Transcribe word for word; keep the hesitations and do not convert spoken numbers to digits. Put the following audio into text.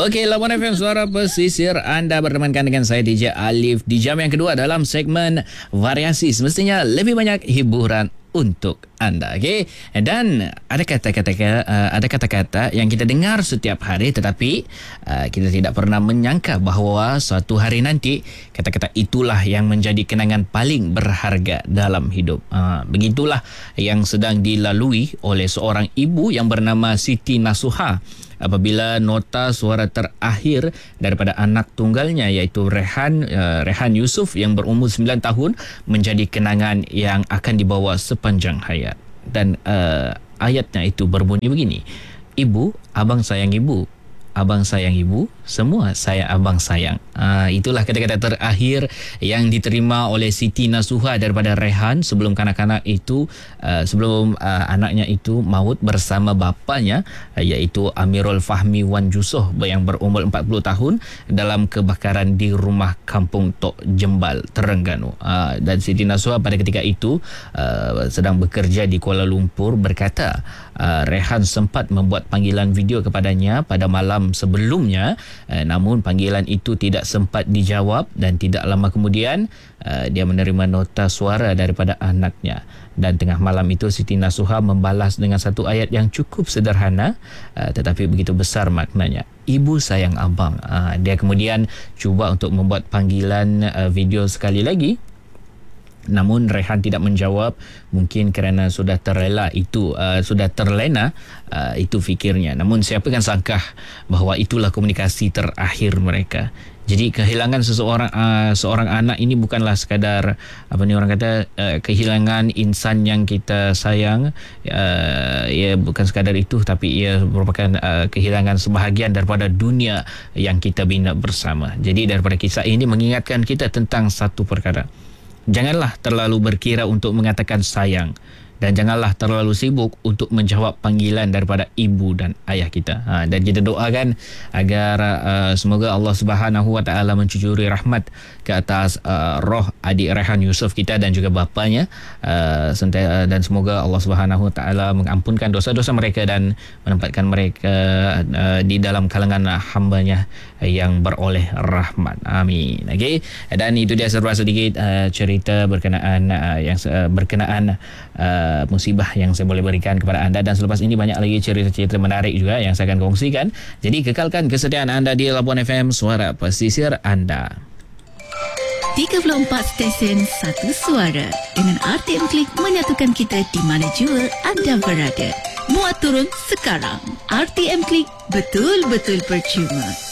Okey, Labuan F M Suara Pesisir, anda bertemankan dengan saya D J Alif di jam yang kedua dalam segmen variasi. Semestinya lebih banyak hiburan untuk anda, okey. Dan ada kata-kata uh, ada kata-kata yang kita dengar setiap hari, tetapi uh, kita tidak pernah menyangka bahawa suatu hari nanti kata-kata itulah yang menjadi kenangan paling berharga dalam hidup. Uh, begitulah yang sedang dilalui oleh seorang ibu yang bernama Siti Nasuha apabila nota suara terakhir daripada anak tunggalnya iaitu Rehan uh, Rehan Yusof yang berumur sembilan tahun menjadi kenangan yang akan dibawa sepanjang hayat. Dan uh, ayatnya itu berbunyi begini: Ibu, abang sayang ibu, abang sayang ibu, semua saya abang sayang. Uh, itulah kata-kata terakhir yang diterima oleh Siti Nasuha daripada Rehan sebelum kanak-kanak itu uh, sebelum uh, anaknya itu maut bersama bapanya uh, iaitu Amirul Fahmi Wan Jusoh yang berumur empat puluh tahun dalam kebakaran di rumah kampung Tok Jembal, Terengganu. Uh, dan Siti Nasuha pada ketika itu uh, sedang bekerja di Kuala Lumpur berkata uh, Rehan sempat membuat panggilan video kepadanya pada malam sebelumnya. Uh, namun panggilan itu tidak sempat dijawab dan tidak lama kemudian uh, dia menerima nota suara daripada anaknya. Dan tengah malam itu Siti Nasuha membalas dengan satu ayat yang cukup sederhana uh, tetapi begitu besar maknanya. Ibu sayang abang. Uh, dia kemudian cuba untuk membuat panggilan uh, video sekali lagi. Namun Rehan tidak menjawab, mungkin kerana sudah terrela itu uh, sudah terlena uh, itu fikirnya. Namun siapa kan sangka bahawa itulah komunikasi terakhir mereka. Jadi kehilangan seseorang uh, seorang anak ini bukanlah sekadar apa ni orang kata uh, kehilangan insan yang kita sayang, uh, ia bukan sekadar itu, tapi ia merupakan uh, kehilangan sebahagian daripada dunia yang kita bina bersama. Jadi daripada kisah ini mengingatkan kita tentang satu perkara. Janganlah terlalu berkira untuk mengatakan sayang, dan janganlah terlalu sibuk untuk menjawab panggilan daripada ibu dan ayah kita. Ha, dan kita doakan agar uh, semoga Allah Subhanahu Wa Taala mencucuri rahmat ke atas uh, roh adik Rehan Yusof kita dan juga bapanya, uh, dan semoga Allah Subhanahu Wa Taala mengampunkan dosa-dosa mereka dan menempatkan mereka uh, di dalam kalangan hamba-Nya yang beroleh rahmat. Amin. Okey. Dan itu dia serba sedikit uh, cerita berkenaan uh, yang uh, berkenaan uh, musibah yang saya boleh berikan kepada anda, dan selepas ini banyak lagi cerita-cerita menarik juga yang saya akan kongsikan. Jadi kekalkan kesetiaan anda di Labuan F M, Suara Pesisir anda. tiga puluh empat stesen, satu suara. Dengan R T M Klik menyatukan kita di mana jua anda berada. Muat turun sekarang. R T M Klik betul-betul percuma.